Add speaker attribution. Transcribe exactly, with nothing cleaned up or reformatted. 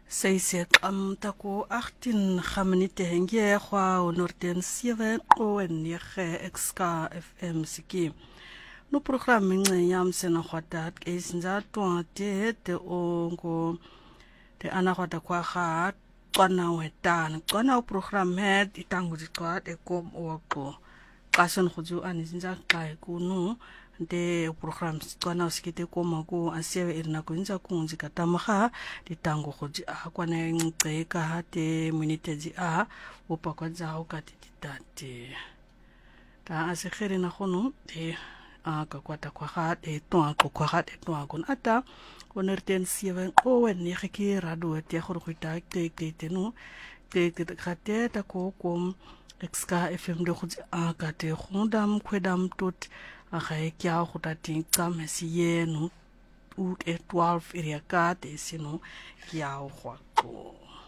Speaker 1: Seisek am tako achttien minute henge kwa onorden zeven o en nege X K F M siki. No program nge yam sena khwatat esinza twa te te ongo te ana khwata kwa khat tswana wetan tswana program het itangu ditwa te kom oqo qason khuju anisinza xa kunu de program tswana sikite koma ko asiwe irina kunza kunzi katamaha ditango khuji akwana ngceka hate minute ji a upakwa za ukatitate ta asekhere na khono de akakwata kwa khat e twa kwa khat e twa kun ata onerten seven o en yeki rado te khurkhita te te te no te te khate ta ko kom X K F M de khuji akate khundam khwedam tot a khae kya khutati kam siyenu ut e twelve iriaka te sino kya khwato